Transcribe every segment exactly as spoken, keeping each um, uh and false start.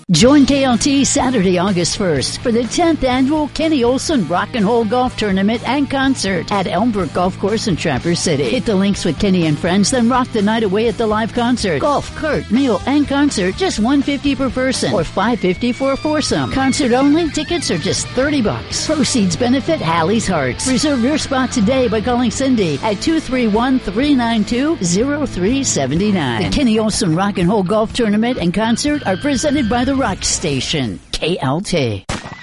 Join K L T Saturday, August first for the tenth annual Kenny Olson Rock and Roll Golf Tournament and Concert at Elmbrook Golf Course in Traverse City. Hit the links with Kenny and friends, then rock the night away at the live concert. Golf, cart, meal, and concert, just one hundred fifty dollars per person or five hundred fifty dollars for a foursome. Concert only, tickets are just thirty bucks. Proceeds benefit Hallie's Hearts. Reserve your spot today by calling Cindy at two three one, three nine two, zero three seven nine. The Kenny Olson Rock and Roll Golf Tournament and Concert are presented by the Rock Station, K L T.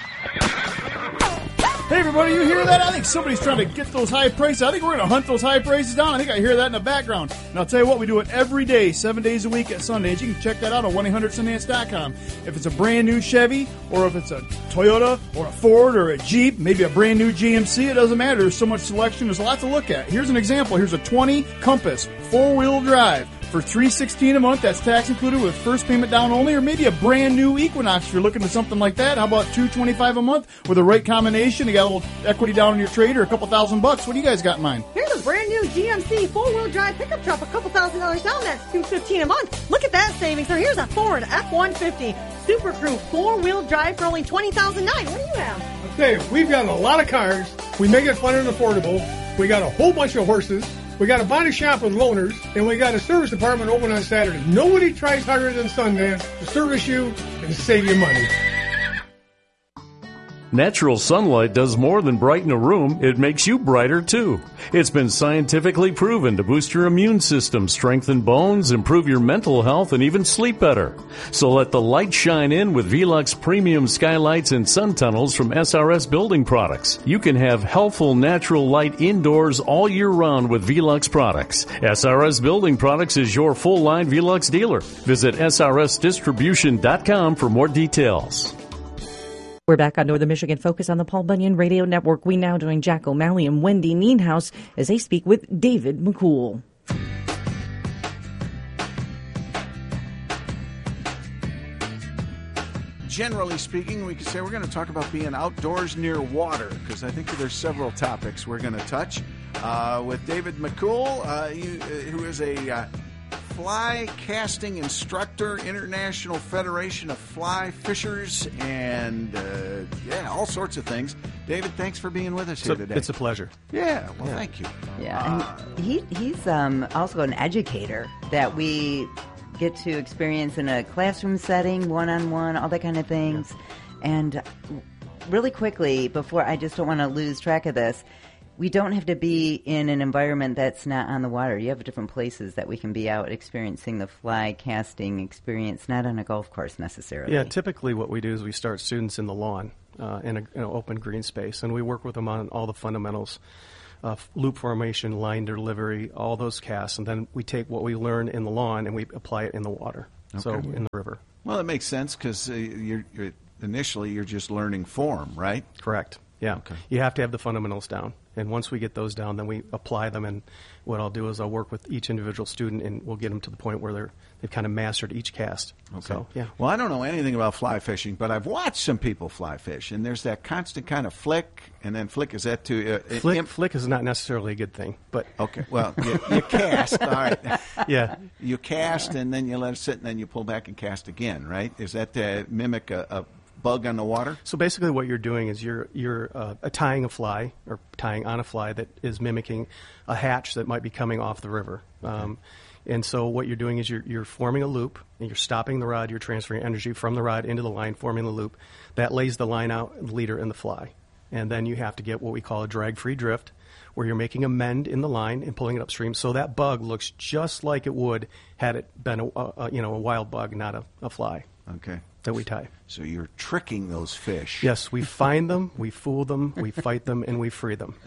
Hey everybody, you hear that? I think somebody's trying to get those high prices. I think we're going to hunt those high prices down. I think I hear that in the background. And I'll tell you what, we do it every day, seven days a week at Sundance. You can check that out on one eight hundred sundance dot com. If it's a brand new Chevy, or if it's a Toyota, or a Ford, or a Jeep, maybe a brand new G M C, it doesn't matter. There's so much selection. There's a lot to look at. Here's an example. Here's a twenty Compass, four-wheel drive. For three hundred sixteen dollars a month, that's tax included with first payment down only, or maybe a brand new Equinox if you're looking at something like that. How about two hundred twenty-five dollars a month with the right combination? You got a little equity down on your trade or a couple thousand bucks. What do you guys got in mind? Here's a brand new G M C four-wheel drive pickup truck, a couple thousand dollars down. That's two hundred fifteen dollars a month. Look at that savings. So here's a Ford F one fifty Super Crew four-wheel drive for only twenty thousand nine hundred dollars. What do you have? I'll tell you, we've got a lot of cars. We make it fun and affordable. We got a whole bunch of horses. We got a body shop with loaners, and we got a service department open on Saturday. Nobody tries harder than Sundance to service you and save you money. Natural sunlight does more than brighten a room, it makes you brighter too. It's been scientifically proven to boost your immune system, strengthen bones, improve your mental health, and even sleep better. So let the light shine in with Velux Premium Skylights and Sun Tunnels from S R S Building Products. You can have healthful natural light indoors all year round with Velux products. S R S Building Products is your full-line Velux dealer. Visit S R S distribution dot com for more details. We're back on Northern Michigan Focus on the Paul Bunyan Radio Network. We now join Jack O'Malley and Wendy Nienhaus as they speak with David McCool. Generally speaking, we could say we're going to talk about being outdoors near water, because I think there's several topics we're going to touch uh, with David McCool, uh, you, uh, who is a uh, fly casting instructor, International Federation of Fly Fishers, and uh, yeah, all sorts of things. David, thanks for being with us here it's a, today. It's a pleasure. Yeah, well, yeah. thank you. Yeah, uh, and he he's um, also an educator that we get to experience in a classroom setting, one-on-one, all that kind of things. Yeah. And really quickly, before I just don't want to lose track of this, we don't have to be in an environment that's not on the water. You have different places that we can be out experiencing the fly casting experience, not on a golf course necessarily. Yeah, typically what we do is we start students in the lawn, uh, in an open green space, and we work with them on all the fundamentals, uh, loop formation, line delivery, all those casts, and then we take what we learn in the lawn and we apply it in the water, okay. so in the river. Well, it makes sense because uh, you're, you're initially you're just learning form, right? Correct. Yeah. Okay. You have to have the fundamentals down. And once we get those down, then we apply them. And what I'll do is I'll work with each individual student, and we'll get them to the point where they're, they've kind of mastered each cast. Okay. So, yeah. Well, I don't know anything about fly fishing, but I've watched some people fly fish, and there's that constant kind of flick, and then flick is that to... Uh, flick, imp- flick is not necessarily a good thing, but... Okay, well, you, you cast, all right. Yeah. You cast, and then you let it sit, and then you pull back and cast again, right? Is that to mimic a... a bug on the water? So basically what you're doing is you're you're uh, tying a fly or tying on a fly that is mimicking a hatch that might be coming off the river. Okay. Um, and so what you're doing is you're, you're forming a loop, and you're stopping the rod. You're transferring energy from the rod into the line, forming the loop. That lays the line out, the leader, and the fly. And then you have to get what we call a drag-free drift, where you're making a mend in the line and pulling it upstream, so that bug looks just like it would had it been a, a you know a wild bug, not a, a fly. Okay. That we tie. So you're tricking those fish. Yes, we find them, we fool them, we fight them, and we free them.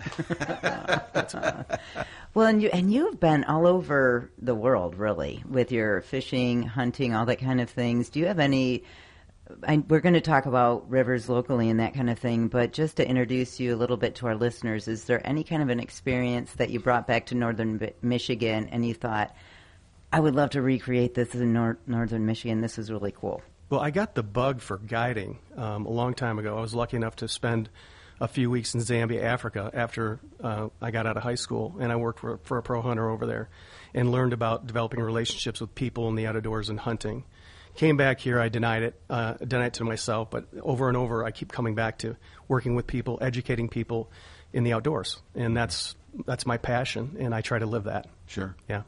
Well, and you and you've been all over the world, really, with your fishing, hunting, all that kind of things. Do you have any? I, we're going to talk about rivers locally and that kind of thing, but just to introduce you a little bit to our listeners, is there any kind of an experience that you brought back to northern Michigan and you thought, I would love to recreate this in nor- northern Michigan. This is really cool. Well, I got the bug for guiding um, a long time ago. I was lucky enough to spend a few weeks in Zambia, Africa, after uh, I got out of high school, and I worked for, for a pro hunter over there and learned about developing relationships with people in the outdoors and hunting. Came back here, I denied it, uh, denied it to myself, but over and over I keep coming back to working with people, educating people in the outdoors. And that's that's my passion, and I try to live that. Sure. Yeah.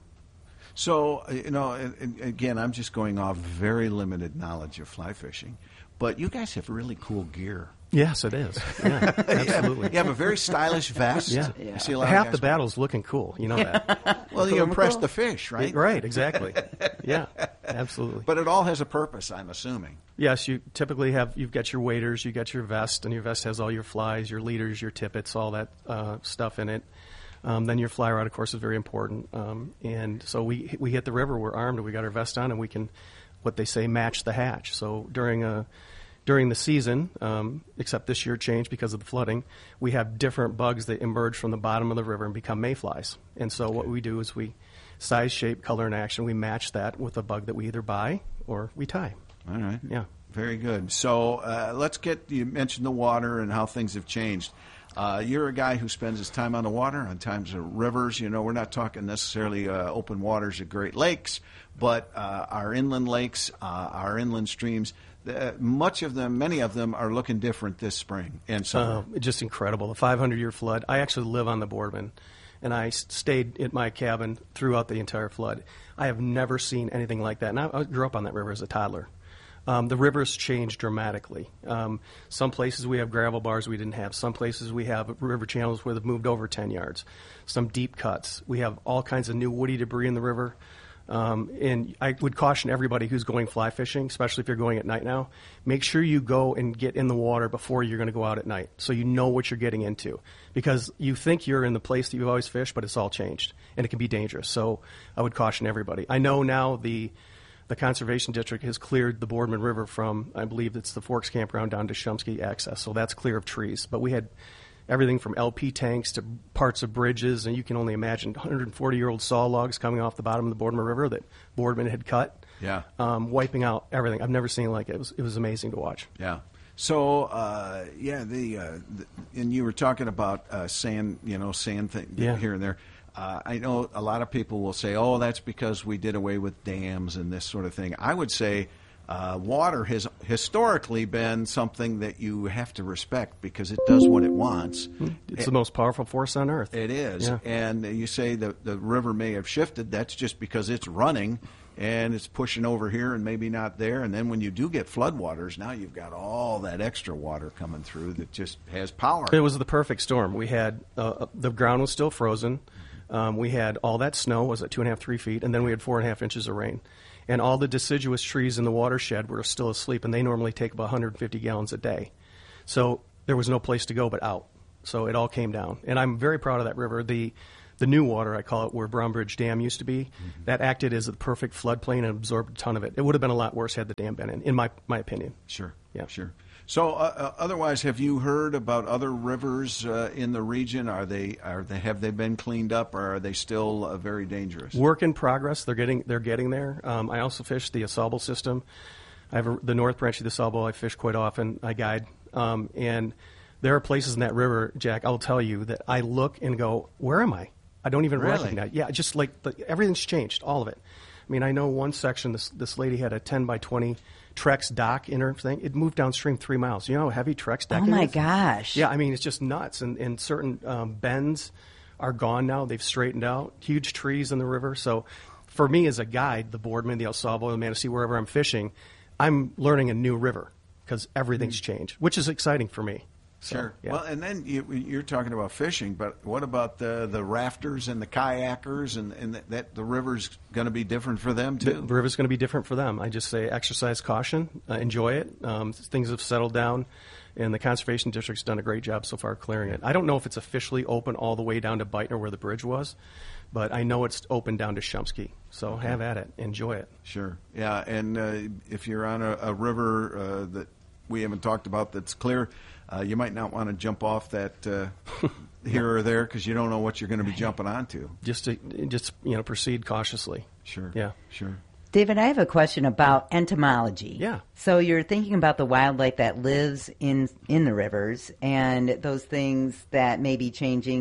So, you know, again, I'm just going off very limited knowledge of fly fishing, but you guys have really cool gear. Yes, it is. Yeah, absolutely. You have a very stylish vest. Yeah. I see a lot Half of the guys battle's looking cool. You know that. Well, you impress the fish, right? Right, exactly. Yeah, absolutely. But it all has a purpose, I'm assuming. Yes, you typically have, you've got your waders, you got your vest, and your vest has all your flies, your leaders, your tippets, all that uh, stuff in it. Um, then your fly rod, of course, is very important. Um, and so we we hit the river, we're armed, and we got our vest on, and we can, what they say, match the hatch. So during a during the season, um, except this year changed because of the flooding, we have different bugs that emerge from the bottom of the river and become mayflies. And so what we do is we size, shape, color, and action. We match that with a bug that we either buy or we tie. All right. Yeah. Very good. So uh, let's get, you mentioned the water and how things have changed. Uh, you're a guy who spends his time on the water, on times of rivers. You know, we're not talking necessarily uh, open waters at Great Lakes, but uh, our inland lakes, uh, our inland streams, the, much of them, many of them are looking different this spring and summer. Uh, just incredible. The five hundred year flood. I actually live on the Boardman, and I stayed at my cabin throughout the entire flood. I have never seen anything like that. And I, I grew up on that river as a toddler. Um, the river's changed dramatically. Um, some places we have gravel bars we didn't have. Some places we have river channels where they've moved over ten yards. Some deep cuts. We have all kinds of new woody debris in the river. Um, and I would caution everybody who's going fly fishing, especially if you're going at night now, make sure you go and get in the water before you're going to go out at night so you know what you're getting into. Because you think you're in the place that you've always fished, but it's all changed, and it can be dangerous. So I would caution everybody. I know now the the Conservation District has cleared the Boardman River from, I believe it's the Forks Campground down to Shumsky access, so that's clear of trees. But we had everything from L P tanks to parts of bridges, and you can only imagine one hundred forty year old saw logs coming off the bottom of the Boardman River that Boardman had cut, yeah, um, wiping out everything. I've never seen it like it. It was, it was amazing to watch. Yeah. So, uh, yeah, the, uh, the and you were talking about uh, sand, you know, sand thing Yeah. here and there. Uh, I know a lot of people will say, oh, that's because we did away with dams and this sort of thing. I would say uh, water has historically been something that you have to respect because it does what it wants. It's it, the most powerful force on earth. It is. Yeah. And you say that the river may have shifted. That's just because it's running and it's pushing over here and maybe not there. And then when you do get floodwaters, now you've got all that extra water coming through that just has power. It was the perfect storm. We had uh, the ground was still frozen. Um, we had all that snow, was at two and a half, three feet, and then we had four and a half inches of rain. And all the deciduous trees in the watershed were still asleep, and they normally take about one hundred fifty gallons a day. So there was no place to go but out. So it all came down. And I'm very proud of that river. The the new water, I call it, where Brown Bridge Dam used to be, mm-hmm. that acted as a perfect floodplain and absorbed a ton of it. It would have been a lot worse had the dam been in, in my, my opinion. Sure. Yeah. Sure. So, uh, uh, otherwise, have you heard about other rivers uh, in the region? Are they, are they, have they been cleaned up, or are they still uh, very dangerous? Work in progress. They're getting, they're getting there. Um, I also fish the Ausable system. I have a, the north branch of the Ausable. I fish quite often. I guide, um, and there are places in that river, Jack. I'll tell you that I look and go, "Where am I?" I don't even really? recognize. Yeah, just like the, everything's changed, all of it. I mean, I know one section. This this lady had a ten by twenty Trex dock in her thing. It moved downstream three miles. You know how heavy Trex decking is? Oh, my gosh. Yeah, I mean, it's just nuts. And, and certain um, bends are gone now. They've straightened out. Huge trees in the river. So for me as a guide, the Boardman, the Ausable, the Manistee, wherever I'm fishing, I'm learning a new river because everything's mm-hmm. changed, which is exciting for me. So, sure. Yeah. Well, and then you, you're talking about fishing, but what about the the rafters and the kayakers, and, and that, that the river's going to be different for them too? The, the river's going to be different for them. I just say exercise caution, uh, enjoy it. Um, things have settled down, and the Conservation District's done a great job so far clearing it. I don't know if it's officially open all the way down to Beitner where the bridge was, but I know it's open down to Shumsky. So okay. have at it. Enjoy it. Sure. Yeah, and uh, if you're on a, a river uh, that we haven't talked about that's clear, Uh, you might not want to jump off that uh, here or there because you don't know what you're going to be jumping onto. Just to, just you know, proceed cautiously. Sure. Yeah. Sure. David, I have a question about entomology. Yeah. So you're thinking about the wildlife that lives in in the rivers and those things that may be changing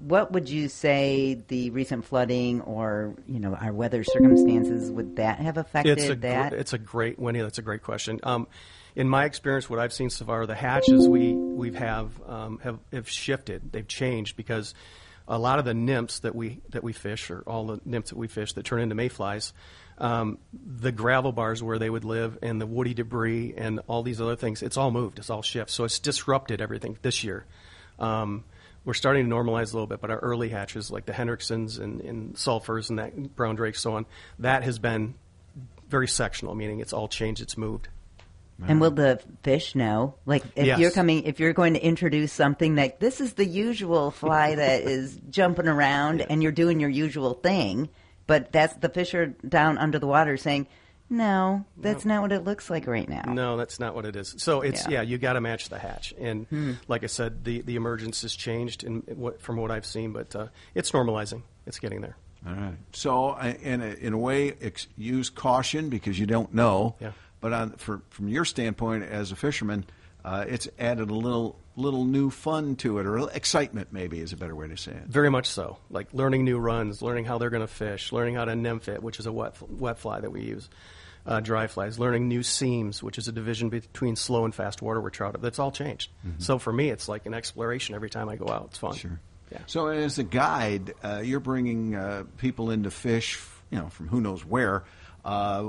what would you say the recent flooding or, you know, our weather circumstances, would that have affected it's a that? Gr- it's a great, Wendy, that's a great question. Um, in my experience, what I've seen so far, the hatches we we have, um, have have shifted. They've changed because a lot of the nymphs that we that we fish, or all the nymphs that we fish that turn into mayflies, um, the gravel bars where they would live and the woody debris and all these other things, it's all moved. It's all shifted. So it's disrupted everything this year. Um, we're starting to normalize a little bit, but our early hatches, like the Hendricksons and, and sulfurs and that brown drakes, so on, that has been very sectional, meaning it's all changed. It's moved. And will the fish know? Like, if Yes. you're coming, if you're going to introduce something that this is the usual fly that is jumping around, Yeah. and you're doing your usual thing, but that's the fish are down under the water saying, "No, that's not what it looks like right now." No, that's not what it is. So it's Yeah. yeah, you got to match the hatch. And Hmm. like I said, the the emergence has changed in what from what I've seen, but uh, it's normalizing. It's getting there. All right. So, uh, in a, in a way, ex- use caution because you don't know. Yeah. But on, for, from your standpoint as a fisherman, uh, it's added a little little new fun to it, or excitement maybe is a better way to say it. Very much so. Like learning new runs, learning how they're going to fish, learning how to nymph it, which is a wet wet fly that we use. Uh, dry flies, learning new seams, which is a division between slow and fast water we're trout. That's all changed. Mm-hmm. So for me, it's like an exploration every time I go out. It's fun. Sure. Yeah. So as a guide, uh, you're bringing uh, people into fish, you know, from who knows where, uh,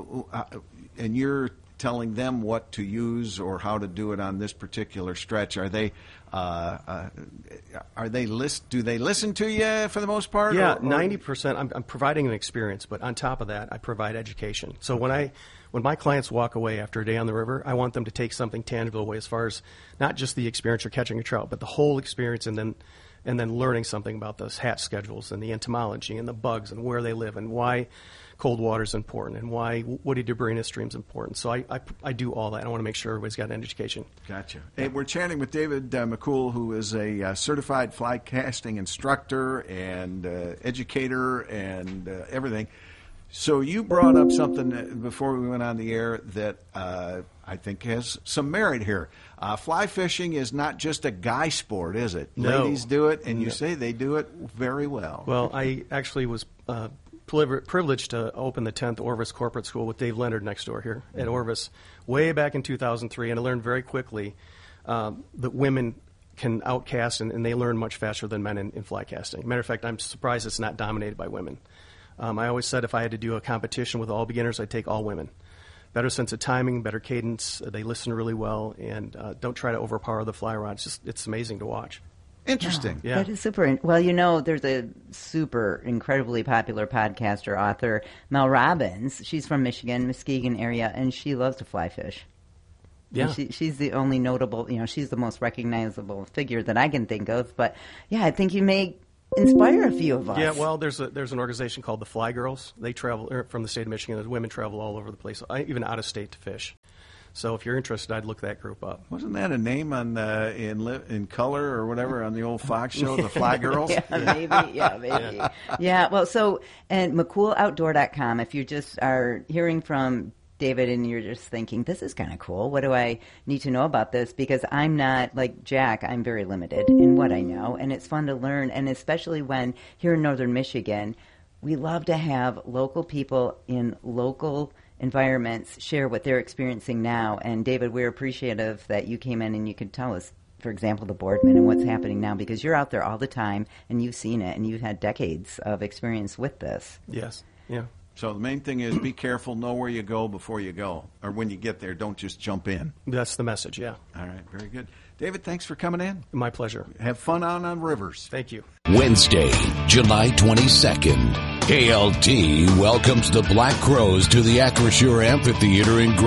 and you're telling them what to use or how to do it on this particular stretch. Are they, uh, uh, are they list? Do they listen to you for the most part? Yeah, or- or- ninety percent. I'm, I'm providing an experience, but on top of that, I provide education. So when I, when my clients walk away after a day on the river, I want them to take something tangible away, as far as not just the experience of catching a trout, but the whole experience, and then, and then learning something about those hatch schedules and the entomology and the bugs and where they live and why cold water is important and why woody debris in a stream is important. So I, I, I do all that. I want to make sure everybody's got an education. Gotcha. Hey, we're chatting with David uh, McCool, who is a uh, certified fly casting instructor and uh, educator and uh, everything. So you brought up something before we went on the air that uh, I think has some merit here. Uh, fly fishing is not just a guy sport, is it? No. Ladies do it, and you No. say they do it very well. Well, I actually was uh, priv- privileged to open the tenth Orvis Corporate School with Dave Leonard next door here at Orvis way back in two thousand three, and I learned very quickly um, that women can outcast, and, and they learn much faster than men in, in fly casting. Matter of fact, I'm surprised it's not dominated by women. Um, I always said if I had to do a competition with all beginners, I'd take all women. Better sense of timing, better cadence. Uh, they listen really well, and uh, don't try to overpower the fly rod. It's just it's amazing to watch. Interesting. Yeah. That is super. Well, you know, there's a super incredibly popular podcaster, author, Mel Robbins. She's from Michigan, Muskegon area, and she loves to fly fish. Yeah. And She, she's the only notable, you know, she's the most recognizable figure that I can think of. But yeah, I think you may inspire a few of us. Yeah, well, there's a there's an organization called the Fly Girls. They travel er, from the state of Michigan. The women travel all over the place, I, even out of state to fish. So if you're interested, I'd look that group up. Wasn't that a name on uh, in li- in color or whatever on the old Fox show, the Fly Girls? Yeah, maybe. Yeah, maybe. Yeah, well, so, and McCool Outdoor dot com, if you just are hearing from David and you're just thinking, this is kind of cool, what do I need to know about this? Because I'm not, like Jack, I'm very limited in what I know, and it's fun to learn, and especially when here in northern Michigan, we love to have local people in local environments share what they're experiencing now. And David, we're appreciative that you came in and you could tell us, for example, the Boardman and what's happening now, because you're out there all the time and you've seen it and you've had decades of experience with this. Yes, yeah. So the main thing is be careful, know where you go before you go. Or when you get there, don't just jump in. That's the message, yeah. All right, very good. David, thanks for coming in. My pleasure. Have fun out on rivers. Thank you. Wednesday, July twenty-second. K L T welcomes the Black Crows to the Acrisure Amphitheater in